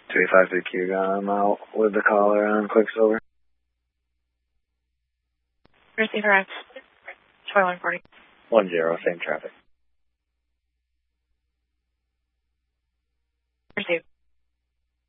285 gun. I'm out with the caller on Quicksilver. Receiver X, 2140. 10, same traffic. Receive.